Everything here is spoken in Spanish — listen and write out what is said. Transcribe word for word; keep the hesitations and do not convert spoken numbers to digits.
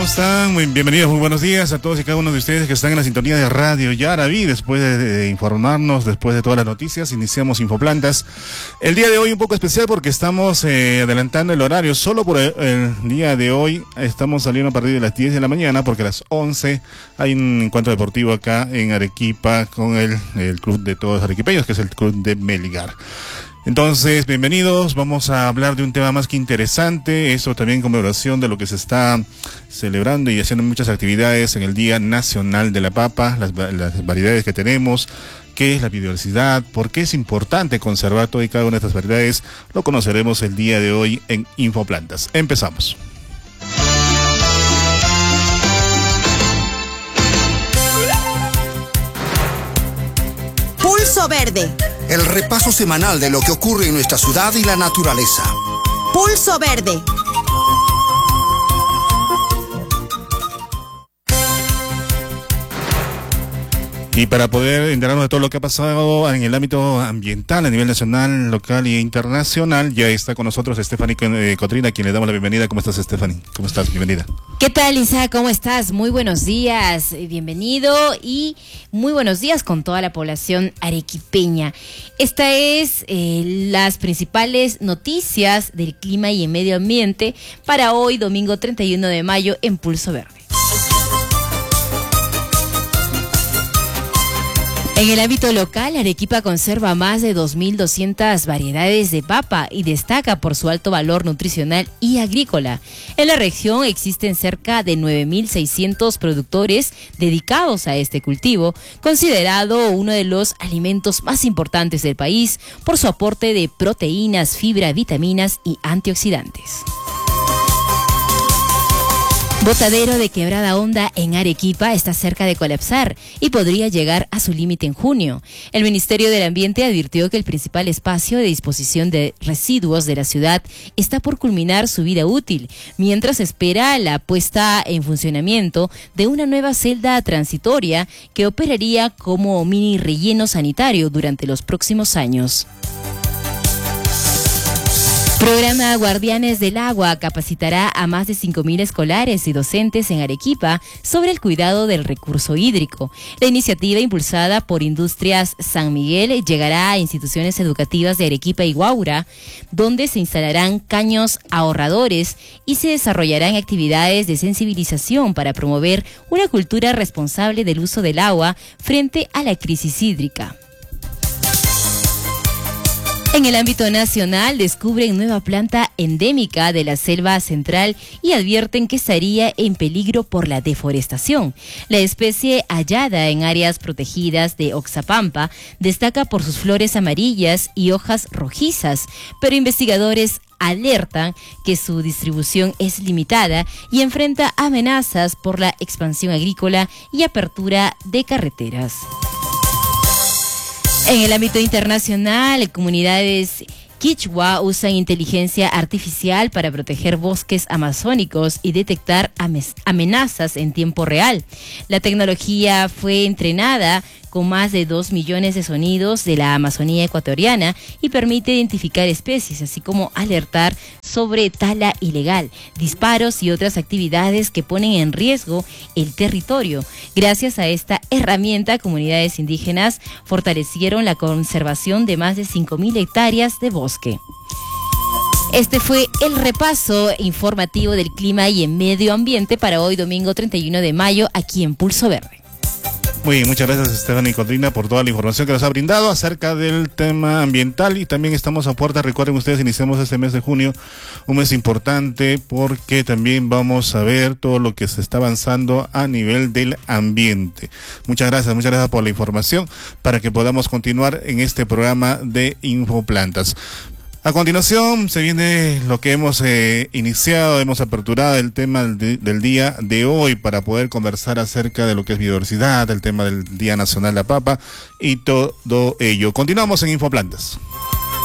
¿Cómo están? Muy bienvenidos, muy buenos días a todos y cada uno de ustedes que están en la sintonía de Radio Yaraví. Después de, de informarnos, después de todas las noticias, iniciamos Infoplantas. El día de hoy un poco especial porque estamos eh, adelantando el horario. Solo por el, el día de hoy estamos saliendo a partir de las diez de la mañana porque a las once hay un encuentro deportivo acá en Arequipa con el, el club de todos arequipeños, que es el club de Melgar. Entonces, bienvenidos, vamos a hablar de un tema más que interesante, eso también conmemoración de lo que se está celebrando y haciendo muchas actividades en el Día Nacional de la Papa, las, las variedades que tenemos, qué es la biodiversidad, por qué es importante conservar todas y cada una de estas variedades, lo conoceremos el día de hoy en Infoplantas. Empezamos. Pulso Verde. El repaso semanal de lo que ocurre en nuestra ciudad y la naturaleza. Pulso Verde. Y para poder enterarnos de todo lo que ha pasado en el ámbito ambiental a nivel nacional, local e internacional, ya está con nosotros Stephanie Cotrina, a quien le damos la bienvenida. ¿Cómo estás, Stephanie? ¿Cómo estás? Bienvenida. ¿Qué tal, Isa? ¿Cómo estás? Muy buenos días, bienvenido y muy buenos días con toda la población arequipeña. Esta es eh, las principales noticias del clima y el medio ambiente para hoy, domingo treinta y uno de mayo, en Pulso Verde. En el ámbito local, Arequipa conserva más de dos mil doscientas variedades de papa y destaca por su alto valor nutricional y agrícola. En la región existen cerca de nueve mil seiscientos productores dedicados a este cultivo, considerado uno de los alimentos más importantes del país por su aporte de proteínas, fibra, vitaminas y antioxidantes. Botadero de Quebrada Honda en Arequipa está cerca de colapsar y podría llegar a su límite en junio. El Ministerio del Ambiente advirtió que el principal espacio de disposición de residuos de la ciudad está por culminar su vida útil, mientras espera la puesta en funcionamiento de una nueva celda transitoria que operaría como mini relleno sanitario durante los próximos años. Programa Guardianes del Agua capacitará a más de cinco mil escolares y docentes en Arequipa sobre el cuidado del recurso hídrico. La iniciativa, impulsada por Industrias San Miguel, llegará a instituciones educativas de Arequipa y Huaura, donde se instalarán caños ahorradores y se desarrollarán actividades de sensibilización para promover una cultura responsable del uso del agua frente a la crisis hídrica. En el ámbito nacional, descubren nueva planta endémica de la selva central y advierten que estaría en peligro por la deforestación. La especie, hallada en áreas protegidas de Oxapampa, destaca por sus flores amarillas y hojas rojizas, pero investigadores alertan que su distribución es limitada y enfrenta amenazas por la expansión agrícola y apertura de carreteras. En el ámbito internacional, comunidades quichua usan inteligencia artificial para proteger bosques amazónicos y detectar amenazas en tiempo real. La tecnología fue entrenada con más de dos millones de sonidos de la Amazonía ecuatoriana y permite identificar especies, así como alertar sobre tala ilegal, disparos y otras actividades que ponen en riesgo el territorio. Gracias a esta herramienta, comunidades indígenas fortalecieron la conservación de más de cinco mil hectáreas de bosque. Este fue el repaso informativo del clima y el medio ambiente para hoy, domingo treinta y uno de mayo, aquí en Pulso Verde. Muy bien, muchas gracias, Stephanie Cotrina, por toda la información que nos ha brindado acerca del tema ambiental. Y también estamos a puerta, recuerden ustedes, iniciamos este mes de junio, un mes importante porque también vamos a ver todo lo que se está avanzando a nivel del ambiente. Muchas gracias, muchas gracias por la información para que podamos continuar en este programa de Infoplantas. A continuación se viene lo que hemos eh, iniciado, hemos aperturado el tema del, del día de hoy para poder conversar acerca de lo que es biodiversidad, el tema del Día Nacional de la Papa y todo ello. Continuamos en Infoplantas.